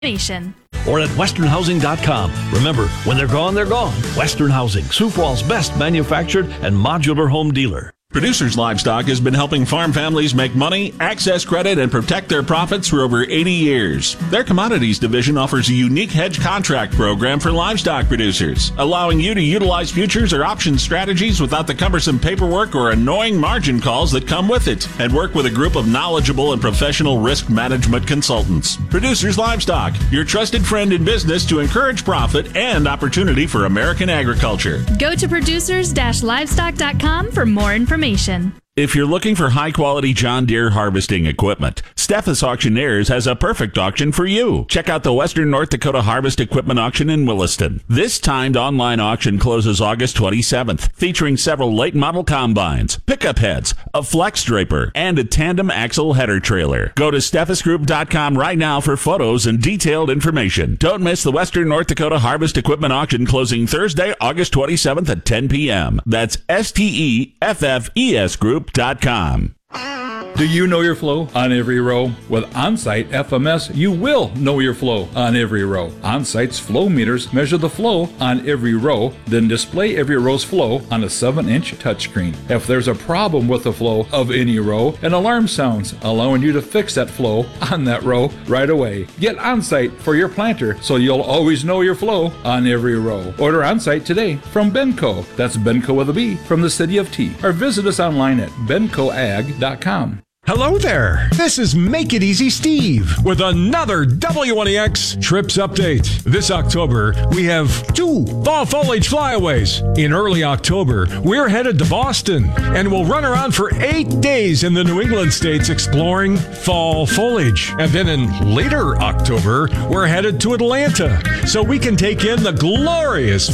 information. Or at westernhousing.com. Remember, when they're gone, they're gone. Western Housing, Sioux Falls' best manufactured and modular home dealer. Producers Livestock has been helping farm families make money, access credit, and protect their profits for over 80 years. Their commodities division offers a unique hedge contract program for livestock producers, allowing you to utilize futures or option strategies without the cumbersome paperwork or annoying margin calls that come with it, and work with a group of knowledgeable and professional risk management consultants. Producers Livestock, your trusted friend in business to encourage profit and opportunity for American agriculture. Go to producers-livestock.com for more information. If you're looking for high-quality John Deere harvesting equipment, Steffes Auctioneers has a perfect auction for you. Check out the Western North Dakota Harvest Equipment Auction in Williston. This timed online auction closes August 27th, featuring several late model combines, pickup heads, a flex draper, and a tandem axle header trailer. Go to steffesgroup.com right now for photos and detailed information. Don't miss the Western North Dakota Harvest Equipment Auction closing Thursday, August 27th at 10 p.m. That's STEFFES Group.com. Do you know your flow on every row? With OnSite FMS, you will know your flow on every row. OnSite's flow meters measure the flow on every row, then display every row's flow on a 7-inch touchscreen. If there's a problem with the flow of any row, an alarm sounds, allowing you to fix that flow on that row right away. Get OnSite for your planter so you'll always know your flow on every row. Order OnSite today from Benco. That's Benco with a B, from the city of T. Or visit us online at bencoag.com. Hello there. This is Make It Easy Steve with another W1EX Trips Update. This October, we have 2 fall foliage flyaways. In early October, we're headed to Boston and we'll run around for 8 days in the New England states exploring fall foliage. And then in later October, we're headed to Atlanta so we can take in the glorious